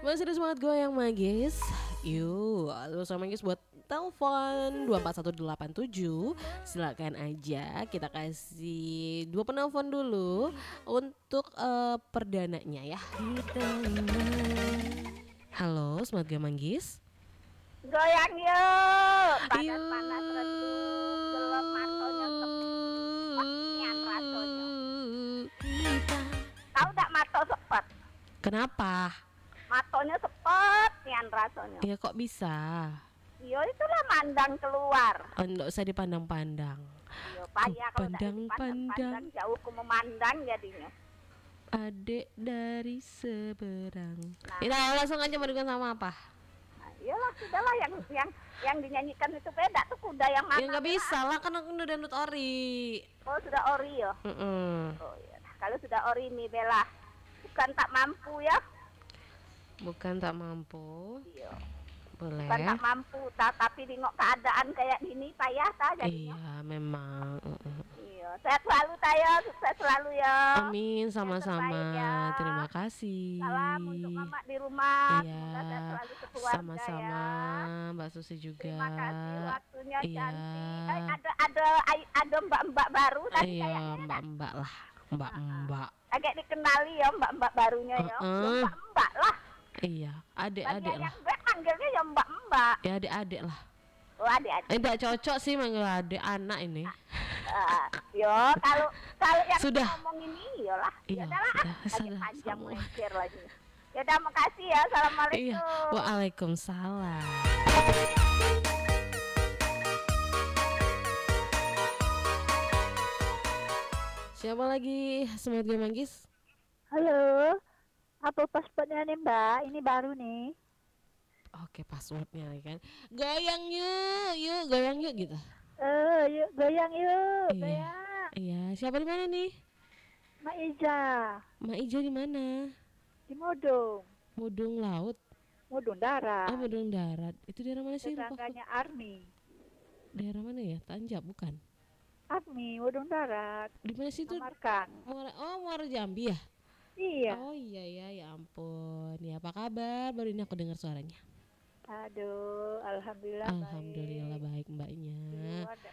Masih ada semangat goyang magis. Yuk, lu sama magis buat telepon 24187. Silakan aja, kita kasih dua penelpon dulu untuk perdananya ya. Halo, semangat goyang manggis. Goyang yuk, Yuk. panas redup, gelap matonya sepet, nian rasanya. Tahu tak mato sepet? Kenapa? Matonya sepet, nian rasanya. Ya kok bisa? Iya itulah mandang keluar. Oh, nggak usah dipandang-pandang. Iya payah kalau tak Pandang-pandang. dipandang jauh ku memandang jadinya. Adek dari seberang. Nah. Kita langsung aja mendengar sama apa? Nah, iyalah sudahlah yang dinyanyikan itu beda tuh kuda yang mana? Ya nggak bisa lah, kan aku udah download ori. Oh sudah ori ya? Oh iya. Kalau sudah ori nih Bella, bukan tak mampu ya? Bukan tak mampu. Iya. Boleh. Bukan tak mampu, tapi nengok keadaan kayak gini payah ta jadinya. Iya memang. Iya, sehat selalu Tayo, sukses selalu ya. Amin, sama-sama. Ya. Terima kasih. Salam untuk Mama di rumah. Iya. Semoga sehat selalu sekeluarga Sama-sama, ya. Mbak Susi juga. Terima kasih waktunya Iya. cantik. Ada mbak-mbak baru tadi Iya, kayaknya. mbak-mbak lah. Mbak-mbak. Agak dikenali ya mbak-mbak barunya ya. Ya mbak-mbak lah. Iya, adik-adik lah. Yang gue manggilnya ya mbak-mbak. Ya adik-adik lah. Oh adik-adik. Tidak cocok sih manggil adik anak ini. Yo kalau yang Sudah. ngomong ini iyalah. Iya, Yaudahlah, sudah, panjang sama. melencir lagi. Yaudah makasih ya. Assalamualaikum. Iya, waalaikumsalam. Siapa lagi? Semangat gue manggis. Halo, apa pasportnya nih Mbak? Ini baru nih. Oke, passwordnya kan. Goyang yuk, goyang yuk gitu. Yuk goyang yuk, Iya. goyang. Iya, siapa di mana nih? Mak Iza, Mak Ijo di mana? di Modong, Mudung laut. Modong darat. Oh, Mudung darat. Itu daerah mana sih? Lupa aku. Tetangganya Army, Daerah mana ya? Tanjab bukan? Army, Modong darat. Di mana sih itu? Samarkan. Muara Jambi ya? Iya. Oh iya ya ampun. Ya apa kabar? Baru ini aku dengar suaranya. Aduh, alhamdulillah. Alhamdulillah baik mbaknya. Baik.